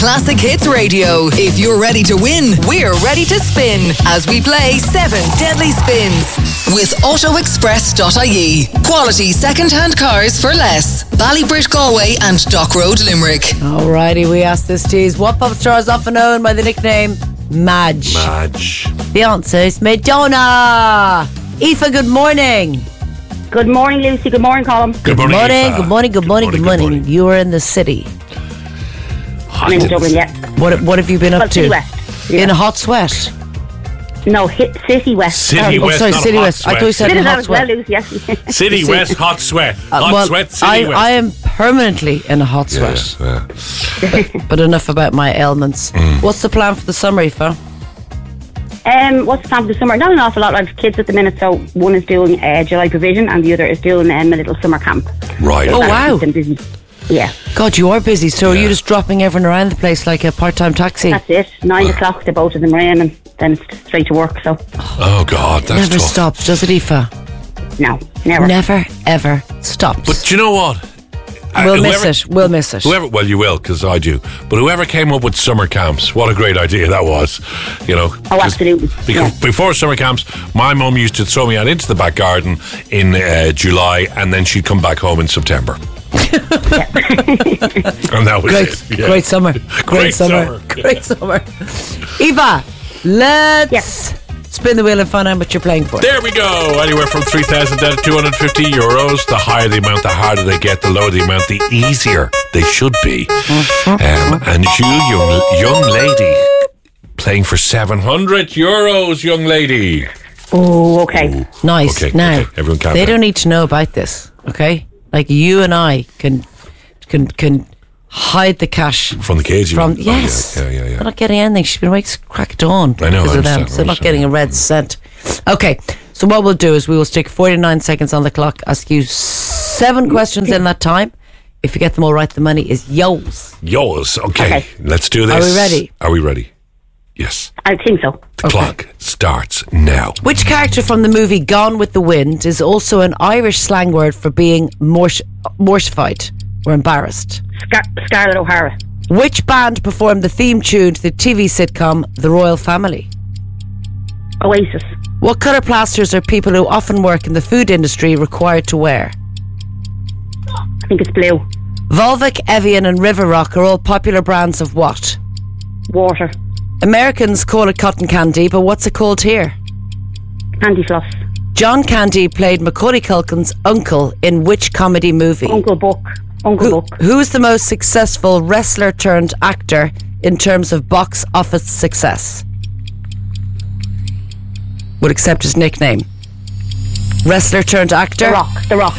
Classic Hits Radio. If you're ready to win, we're ready to spin as we play 7 Deadly Spins with AutoExpress.ie. Quality second-hand cars for less. Ballybridge Galway and Dock Road Limerick. Alrighty, we asked this tease. What pop star is often known by the nickname Madge? The answer is Madonna. Aoife, good morning. Good morning, Lucy. Good morning, Colin. Good morning. Good morning. You are in the city. I'm in Dublin, yeah. What have you been up to? City West. Yeah. In a hot sweat? No, City West. City West, sorry, not City hot West. sweat. I thought you said Did in it hot as well, sweat. Lucy, yes. City West, hot sweat. Well, City West. I am permanently in a hot sweat. Yeah. But enough about my ailments. What's the plan for the summer, Aoife? What's the plan for the summer? Not an awful lot. I have kids at the minute, so one is doing July provision and the other is doing a little summer camp. Right. Oh, okay. wow. Keeps them busy. Yeah, God, you are busy. So are you just dropping everyone around the place like a part-time taxi? that's it. 9 o'clock, the both of them are in, and then it's straight to work. So Oh, God, that's Never tough. stops, does it, Aoife? no, never. Never, ever stops. But do you know what? We'll miss it. Whoever, well, you will, because I do. But whoever came up with summer camps, what a great idea that was. You know. Oh, absolutely. Because before summer camps, my mum used to throw me out into the back garden in July, and then she'd come back home in September. And that was it. Yeah. Great summer. Great summer. Great summer. Eva, let's spin the wheel and find out what you're playing for. There we go. Anywhere from 3,000 down to 250 euros. The higher the amount, the harder they get. The lower the amount, the easier they should be. And you, young lady, playing for 700 euros, young lady. Oh, okay. Nice. Okay, Now, okay. Everyone calm they down. don't need to know about this, okay? Like you and I can hide the cash From the kids, you from mean? yes. Oh, yeah. They're not getting anything. She's been awake since crack of dawn. I know, because I of them. understand, So they're not I getting a red cent. Okay, so what we'll do is we will stick 49 seconds on the clock, ask you 7 questions in that time. If you get them all right, the money is yours. Yours. Okay, let's do this. Are we ready? Are we ready? Yes. I think so. The clock starts now. Which character from the movie Gone with the Wind is also an Irish slang word for being mortified or embarrassed? Scarlett O'Hara. Which band performed the theme tune to the TV sitcom The Royal Family? Oasis. What colour plasters are people who often work in the food industry required to wear? I think it's blue. Volvic, Evian and River Rock are all popular brands of what? Water. Americans call it cotton candy, but what's it called here? Candy floss. John Candy played Macaulay Culkin's uncle in which comedy movie? Uncle Buck. Uncle Buck. Who is the most successful wrestler turned actor in terms of box office success? Would accept his nickname. Wrestler turned actor? The Rock.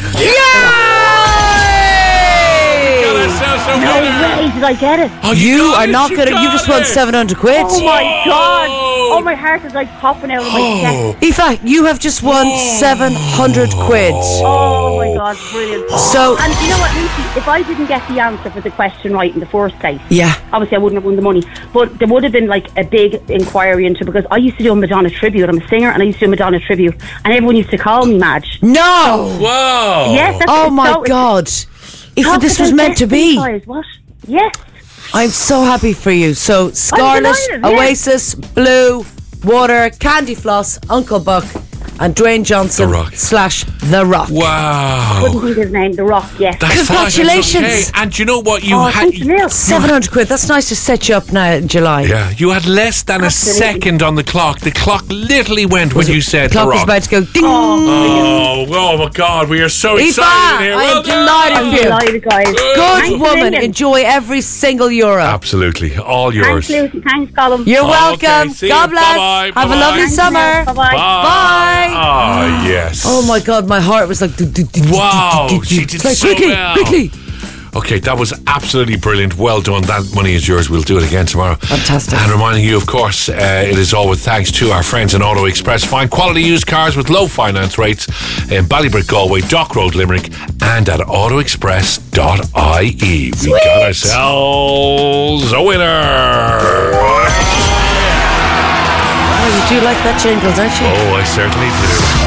No way did I get it. Oh, You are not good at. You just won 700 quid. Oh my God. Oh, my heart is like popping out of my chest. Aoife, you have just won 700 quid. Oh my God, brilliant. So, And you know what, Lucy, if I didn't get the answer for the question right in the first place, yeah. obviously I wouldn't have won the money, but there would have been like a big inquiry into, because I used to do a Madonna tribute. I'm a singer and I used to do a Madonna tribute, and everyone used to call me Madge. No! Wow. Yes, that's Oh it's my so- God. Aoife, this was meant to be. What? Yes. I'm so happy for you. So, Scarlett, delighted, yeah. Oasis, Blue, Water, Candy Floss, Uncle Buck, and Dwayne Johnson The Rock. / The Rock. Wow. Couldn't think his name, The Rock, yes. That's fine, that's Congratulations. okay. And you know what? You had. thanks a million. 700 quid. That's nice to set you up now in July. Yeah, you had less than Absolutely. a second on the clock. The clock literally went when you said Clock The was Rock. about to go ding. Oh my God, we are so Aoife, excited here. I Well am done. delighted I'm for you. delighted, guys. Good Thanks a woman. million. Enjoy every single euro. Absolutely, all yours. Thanks, Lucy. Thanks, Colin. You're Okay, welcome. see God you. bless. Bye-bye. Have a Bye-bye. lovely Thanks, summer. Bye-bye. Bye. Oh, yes. Oh my God, my heart was like. Wow, she did Like, so quickly, well. quickly. Okay, that was absolutely brilliant. Well done. That money is yours. We'll do it again tomorrow. Fantastic. And reminding you, of course, it is all with thanks to our friends in Auto Express. Find quality used cars with low finance rates in Ballybridge Galway, Dock Road Limerick, and at autoexpress.ie. We got ourselves a winner. Oh, you do like that jingle, don't you? Oh, I certainly do.